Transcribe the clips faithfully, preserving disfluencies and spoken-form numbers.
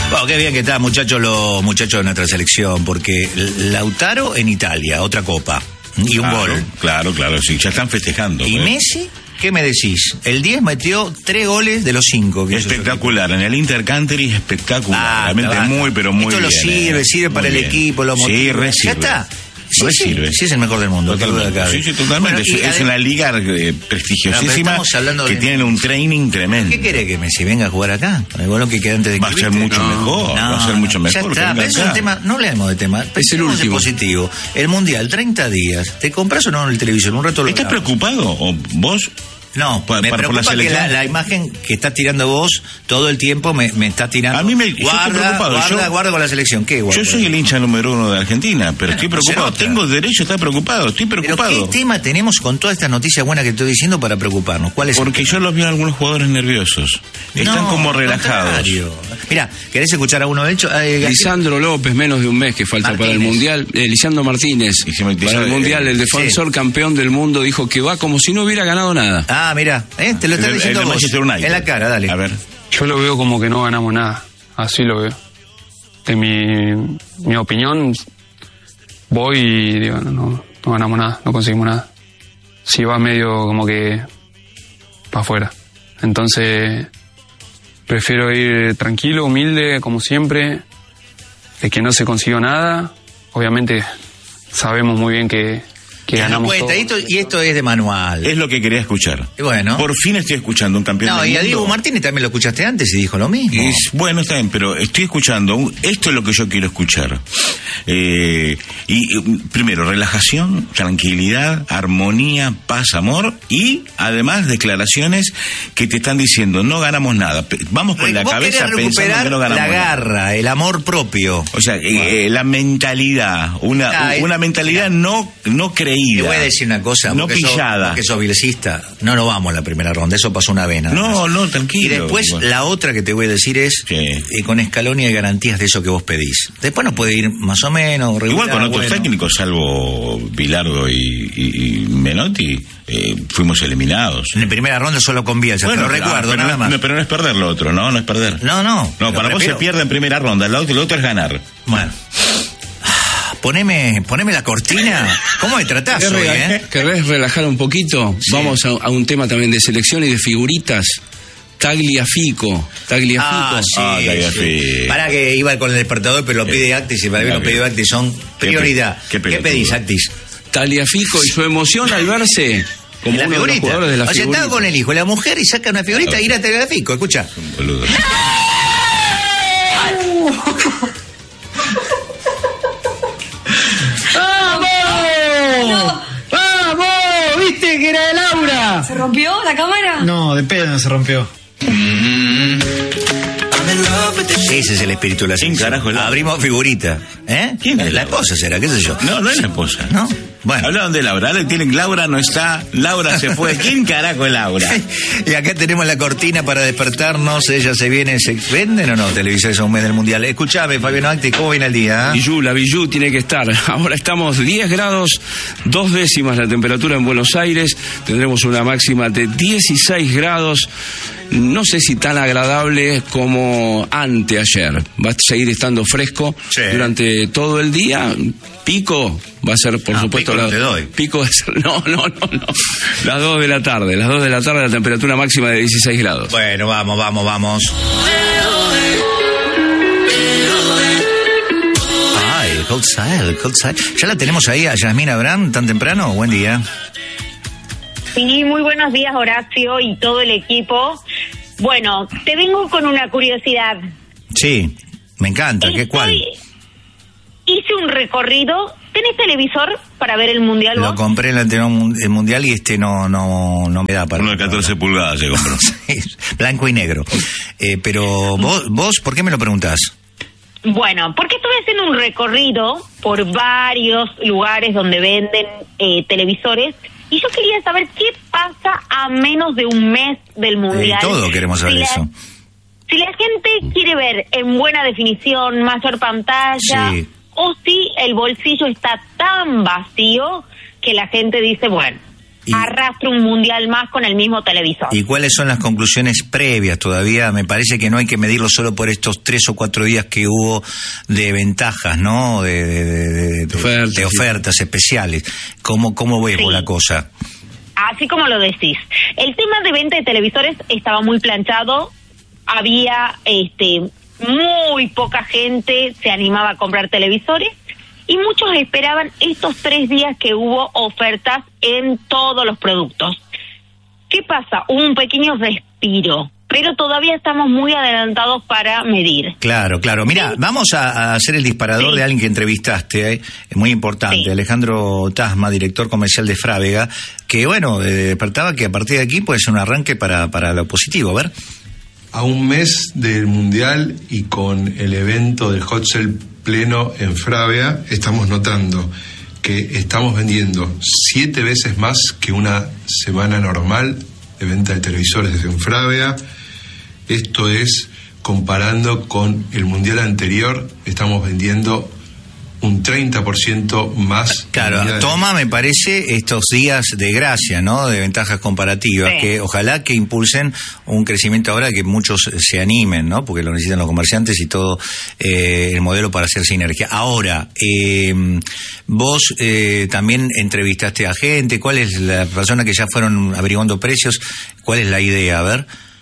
Bueno, qué bien que está, muchachos, los muchachos de nuestra selección, porque Lautaro en Italia, otra copa, y un claro, gol. Claro, claro, sí, ya están festejando. ¿Y pues. Messi? ¿Qué me decís? El diez metió tres goles de los cinco. Espectacular, en el Intercountry espectacular. Ah, realmente basta. muy, pero muy Esto bien. lo sirve, eh. sirve para Muy el bien. equipo, lo motiva. Sí, re Ya sirve. está. Sí, Re sí, sirve. sí, es el mejor del mundo. Totalmente. Sí, sí, totalmente. Bueno, es, es una liga eh, prestigiosísima que de... tienen un training tremendo. ¿Qué querés que Messi venga a jugar acá? El bolón que queda antes de que va a ser mucho no, mejor. No, va a ser mucho mejor. Ya está, pero es un tema, no leemos de tema. Es el último. Positivo. El Mundial, treinta días. ¿Te compras o no en el televisor? Un rato lo ¿Estás grabas. preocupado? ¿O vos? No, para, me para, preocupa por la que la, la imagen que estás tirando vos todo el tiempo me, me está tirando. A mí me guarda, yo estoy preocupado. Guarda, yo, guarda con la selección. ¿Qué guarda? Yo soy el hincha número uno de Argentina, pero estoy preocupado. Tengo derecho a estar preocupado. Estoy preocupado. ¿Pero qué tema tenemos con todas estas noticias buenas que estoy diciendo para preocuparnos? ¿Cuál es? Porque yo los veo a algunos jugadores nerviosos. Están no, como relajados. Mira, ¿querés escuchar a uno de ellos? Eh, Lisandro López, menos de un mes que falta Martínez. para el Mundial. Eh, Lisandro Martínez, para el Mundial, el defensor sí. campeón del mundo, dijo que va como si no hubiera ganado nada. Ah, mira, ¿eh? Te lo estás el, diciendo el vos. United. En la cara, dale. A ver. Yo lo veo como que no ganamos nada. Así lo veo. De mi, mi opinión, voy y digo, no, no, no ganamos nada, no conseguimos nada. Si va medio como que para afuera. Entonces, prefiero ir tranquilo, humilde, como siempre, de que no se consiguió nada. Obviamente, sabemos muy bien que, que ganamos cuenta, todo. y, esto, y esto es de manual. Es lo que quería escuchar. Y bueno. Por fin estoy escuchando un campeón No, del y a mundo. Diego Martínez también lo escuchaste antes y dijo lo mismo. Es, bueno, está bien, pero estoy escuchando. Un, esto es lo que yo quiero escuchar. Eh, y eh, primero, relajación, tranquilidad, armonía, paz, amor y además declaraciones que te están diciendo no ganamos nada. Vamos con la Vos cabeza querés pensando recuperar que no ganamos la garra, nada. el amor propio. O sea, eh, eh, la mentalidad, una, Ah, una eh, mentalidad no, no creída. Te voy a decir una cosa, no porque sos, pillada. porque sos vilecista, no nos vamos a la primera ronda, eso pasó una vez nada más. No, no, tranquilo. Y después Bueno. la otra que te voy a decir es, Sí. eh, con Scaloni hay garantías de eso que vos pedís. Después nos puede ir más o menos, regular, Igual con otros bueno. técnicos, salvo Bilardo y, y, y Menotti, eh, fuimos eliminados. En primera ronda solo con Bielsa, Bueno, te lo recuerdo, pero nada no, más. no, pero no es perder lo otro, ¿no? No es perder. No, no. No, pero para vos prefiero- se pierde en primera ronda, lo otro, lo otro es ganar. Bueno. Poneme, poneme la cortina. ¿Cómo me tratás hoy, ¿Querés, eh? ¿Querés relajar un poquito? Sí. Vamos a, a un tema también de selección y de figuritas. Tagliafico. Tagliafico. Ah, sí, Ah, Tagliafico. sí. Para que iba con el despertador, pero lo pide Actis y para mí Está los pedidos bien. Actis son prioridad. Qué pe- ¿Qué, qué pedís, pelotudo. Actis? Tagliafico y su emoción al verse como La uno de los figurita. jugadores de la O sea, figurita. estaba con el hijo y la mujer y saca una figurita y ir a Telegrafico, escucha. Boludo. ¡Vamos! ¡Vamos! ¿Viste que era de Laura? ¿Se rompió la cámara? No, de pedo no se rompió. Ese es el espíritu de la ¿Quién selección. carajo es Laura? Abrimos figurita. ¿Eh? ¿Quién es La Laura? esposa será, qué sé yo. No, no es la esposa. ¿No? Bueno. Hablaban de Laura. Ahora tienen Laura no está, Laura se fue. ¿Quién carajo es Laura? Y acá tenemos la cortina para despertarnos. Ella se viene, ¿se venden o no televisores a un mes del mundial? Escuchame, Fabiano Actis, ¿cómo viene el día? Villú, la Villú tiene que estar. Ahora estamos diez grados, dos décimas la temperatura en Buenos Aires. Tendremos una máxima de dieciséis grados. No sé si tan agradable como anteayer. Va a seguir estando fresco Sí. durante todo el día. Pico va a ser, por No, supuesto, pico no la- te doy. pico es, no, no, no, no. Las dos de la tarde. Las dos de la tarde, la temperatura máxima de dieciséis grados. Bueno, vamos, vamos, vamos. Ay, Cold Side, Cold Side. ¿Ya la tenemos ahí a Yasmín Abraham tan temprano? Buen día. Sí, muy buenos días, Horacio y todo el equipo. Bueno, te vengo con una curiosidad. Sí, me encanta. ¿Qué cuál? Estoy- Hice un recorrido. ¿Tenés televisor para ver el mundial Lo vos? compré en el anterior mun- el mundial y este no no no me da para. Uno de catorce pulgadas se compró. Blanco y negro. Eh, pero vos, vos, ¿por qué me lo preguntás? Bueno, porque estuve haciendo un recorrido por varios lugares donde venden eh, televisores y yo quería saber qué pasa a menos de un mes del mundial. Eh, todo queremos saber Si la- eso. Si la gente quiere ver en buena definición, mayor pantalla, Sí. o si el bolsillo está tan vacío que la gente dice, bueno, Y, arrastre un mundial más con el mismo televisor. ¿Y cuáles son las conclusiones previas? Todavía me parece que no hay que medirlo solo por estos tres o cuatro días que hubo de ventajas, ¿no? De, de, de, de, ofertas, de ofertas sí. especiales. ¿Cómo, cómo vemos sí. la cosa? Así como lo decís. El tema de venta de televisores estaba muy planchado. Había este muy poca gente se animaba a comprar televisores. Y muchos esperaban estos tres días que hubo ofertas en todos los productos. ¿Qué pasa? Hubo un pequeño respiro, pero todavía estamos muy adelantados para medir. Claro, claro. Mira, vamos a, a hacer el disparador sí. de alguien que entrevistaste, ¿eh? Es muy importante, sí. Alejandro Tasma, director comercial de Frávega, que bueno, eh, despertaba que a partir de aquí puede ser un arranque para, para lo positivo. A ver. A un mes del Mundial y con el evento del Hot Sale pleno en Frávega, estamos notando que estamos vendiendo siete veces más que una semana normal de venta de televisores en Frávega. Esto es, comparando con el Mundial anterior, estamos vendiendo un treinta por ciento más. Claro, toma, me parece, estos días de gracia, ¿no? De ventajas comparativas, sí. que ojalá que impulsen un crecimiento ahora, que muchos se animen, ¿no? Porque lo necesitan los comerciantes y todo eh, el modelo para hacer sinergia. Ahora, eh, vos eh, también entrevistaste a gente, ¿cuál es la persona que ya fueron averiguando precios? ¿Cuál es la idea? A ver.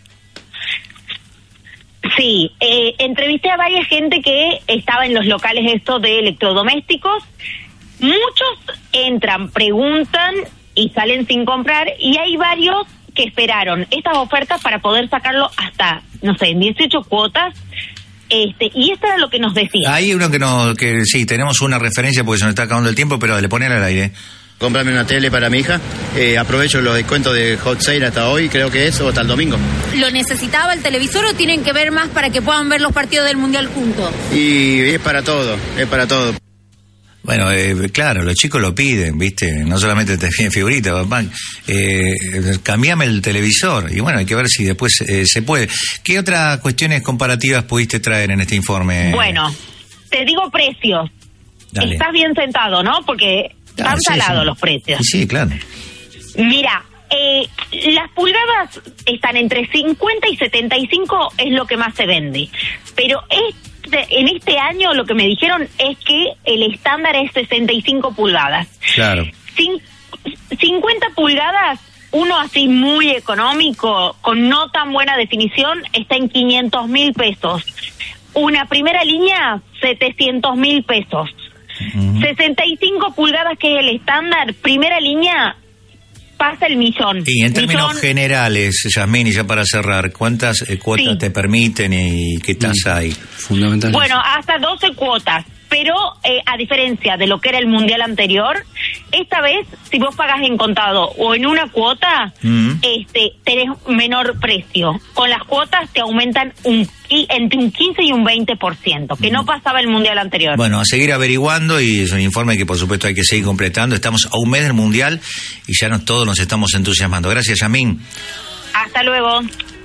Sí, eh, entrevisté a varias gente que estaba en los locales estos de electrodomésticos. Muchos entran, preguntan y salen sin comprar, y hay varios que esperaron estas ofertas para poder sacarlo hasta, no sé, en dieciocho cuotas. Este, y esto era lo que nos decía. Hay uno que no, que sí, tenemos una referencia porque se nos está acabando el tiempo, pero le ponen al aire. Comprarme una tele para mi hija, eh, aprovecho los descuentos de Hot Sale hasta hoy, creo que es, o hasta el domingo. ¿Lo necesitaba el televisor o tienen que ver más para que puedan ver los partidos del Mundial juntos? Y es para todo, es para todo. Bueno, eh, claro, los chicos lo piden, ¿viste? No solamente te piden figuritas, papá. Eh, cambiame el televisor. Y bueno, hay que ver si después eh, se puede. ¿Qué otras cuestiones comparativas pudiste traer en este informe? Bueno, te digo precios. Dale. Estás bien sentado, ¿no? Porque... Están sí, salados sí. los precios. Sí, sí, claro. Mira, eh, las pulgadas están entre cincuenta y setenta y cinco, es lo que más se vende. Pero este, en este año lo que me dijeron es que el estándar es sesenta y cinco pulgadas. Claro. Cin- cincuenta pulgadas, uno así muy económico, con no tan buena definición, está en quinientos mil pesos. Una primera línea, setecientos mil pesos. Uh-huh. sesenta y cinco pulgadas, que es el estándar, primera línea, pasa el millón. Y en términos millón... generales, Yasmín, y ya para cerrar, ¿cuántas eh, cuotas sí. te permiten y qué tasa hay? Fundamental. Bueno, hasta doce cuotas, pero eh, a diferencia de lo que era el Mundial anterior, esta vez, si vos pagas en contado o en una cuota, uh-huh. este tenés menor precio. Con las cuotas te aumentan un entre un quince y un veinte por ciento, que uh-huh. no pasaba el Mundial anterior. Bueno, a seguir averiguando, y es un informe que por supuesto hay que seguir completando. Estamos a un mes del Mundial y ya nos, todos nos estamos entusiasmando. Gracias, Yasmín. Hasta luego.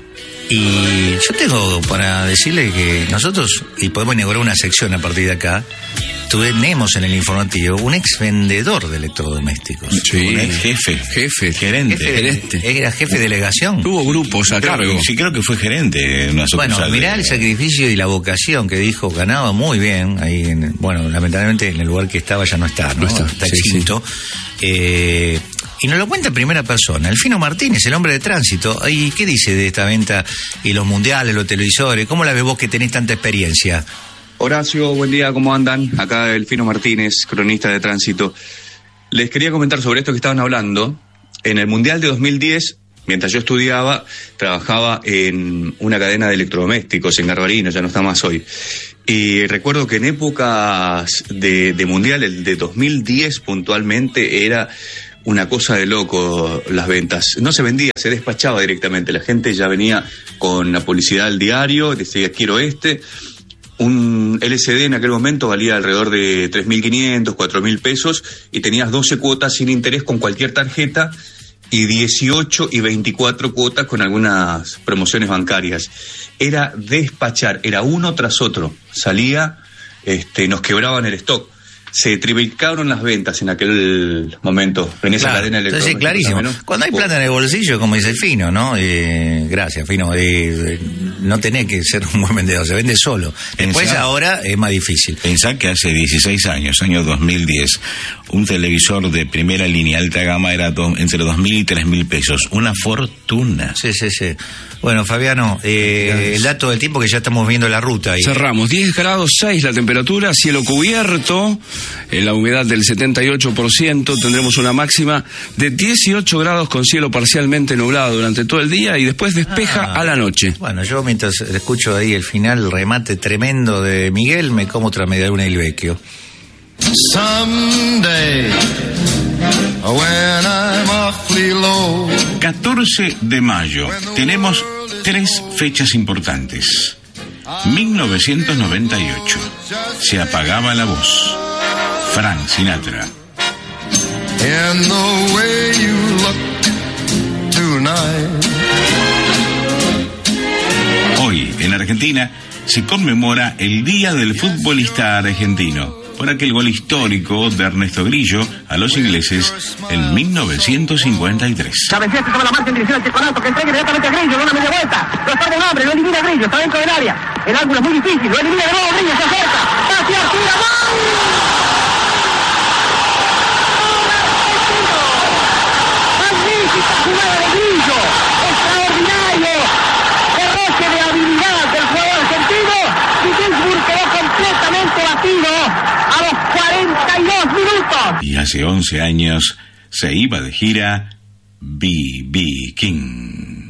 Y yo tengo para decirle que nosotros, y podemos inaugurar una sección a partir de acá, tenemos en el informativo un ex vendedor de electrodomésticos. Sí, un ex jefe, jefe, gerente. Jefe, gerente. Era jefe de delegación. Tuvo grupos a creo, cargo. Sí, creo que fue gerente. Una bueno, mirá de... el sacrificio y la vocación que dijo, ganaba muy bien. Ahí en, bueno, lamentablemente en el lugar que estaba ya no está, ¿no? no está, está sí, extinto. Sí. Eh, y nos lo cuenta en primera persona. Elfino Martínez, el hombre de tránsito. ¿Y qué dice de esta venta y los mundiales, los televisores? ¿Cómo la ves vos que tenés tanta experiencia? Horacio, buen día, ¿cómo andan? Acá Elfino Martínez, cronista de tránsito. Les quería comentar sobre esto que estaban hablando. En el Mundial de dos mil diez, mientras yo estudiaba, trabajaba en una cadena de electrodomésticos en Garbarino, ya no está más hoy. Y recuerdo que en épocas de, de Mundial, el de dos mil diez puntualmente, era una cosa de loco las ventas. No se vendía, se despachaba directamente. La gente ya venía con la publicidad al diario, decía quiero este. Un L C D en aquel momento valía alrededor de tres mil quinientos, cuatro mil pesos y tenías doce cuotas sin interés con cualquier tarjeta y dieciocho y veinticuatro cuotas con algunas promociones bancarias. Era despachar, era uno tras otro. Salía, este, nos quebraban el stock. se triplicaron las ventas en aquel momento en esa Claro, cadena entonces, electrónica. sí, clarísimo. Cuando hay plata en el bolsillo, como dice el Fino, ¿no? Eh, gracias, Fino. Eh, no tenés que ser un buen vendedor, se vende solo. Después Pensá- ahora es más difícil. Pensá que hace dieciséis años, año dos mil diez, un televisor de primera línea alta gama era do- entre dos mil y tres mil pesos. Una fortuna. Sí, sí, sí. Bueno, Fabiano, eh, el dato del tiempo que ya estamos viendo la ruta ahí. Cerramos, diez grados seis la temperatura, cielo cubierto, en la humedad del setenta y ocho por ciento, tendremos una máxima de dieciocho grados con cielo parcialmente nublado durante todo el día y después despeja Ah. a la noche. Bueno, yo mientras escucho ahí el final, el remate tremendo de Miguel, me como otra medialuna Il Vecchio. Someday, when I'm awfully low. catorce de mayo. Tenemos tres fechas importantes. mil novecientos noventa y ocho. Se apagaba la voz. Frank Sinatra. And the way you look tonight. Hoy, en Argentina, se conmemora el Día del Futbolista Argentino, por aquel gol histórico de Ernesto Grillo a los ingleses en mil novecientos cincuenta y tres. Cabeceaste sobre la marca en dirección al Checonato, que entrega inmediatamente a Grillo, da una media vuelta, lo está de un hombre, lo elimina Grillo, está dentro del área, el ángulo es muy difícil, lo elimina de nuevo Grillo, se acerca, hacia Arturo, magnífica jugada de Grillo, extraordinario, derroche de habilidad del jugador argentino, y Gilsburg quedó completamente batido a los cuarenta y dos minutos. Y hace once años se iba de gira B B King.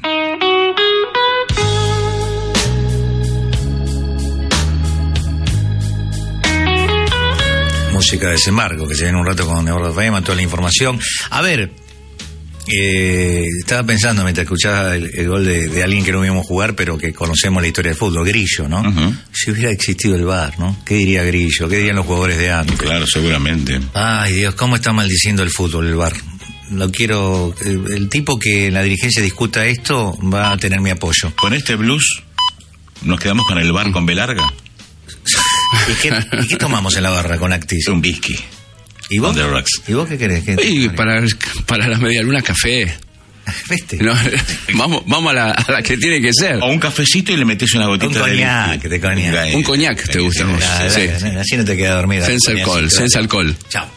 Música de desembarco, que se viene un rato con Eduardo Feynman, toda la información. A ver, eh, estaba pensando mientras escuchaba el, el gol de, de alguien que no vimos jugar, pero que conocemos la historia del fútbol, Grillo, ¿no? Uh-huh. Si hubiera existido el V A R, ¿no? ¿Qué diría Grillo? ¿Qué dirían los jugadores de antes? Claro, seguramente. Ay, Dios, ¿cómo está maldiciendo el fútbol el V A R? Lo quiero... El, el tipo que en la dirigencia discuta esto va a tener mi apoyo. Con este blues, ¿nos quedamos con el bar con B larga? ¿Y qué, y qué tomamos en la barra con Actis? Un whisky. ¿Y vos? On the rocks. ¿Y vos qué querés? ¿Qué- Y para, para las medialunas café. ¿Viste? No, vamos vamos a la, a la que tiene que ser. O un cafecito y le metes una gotita Un de coñac, whisky. de coñac. Un coñac te gusta. Ah, Sí. Así no te queda dormida. Sense alcohol, sense alcohol. Chao.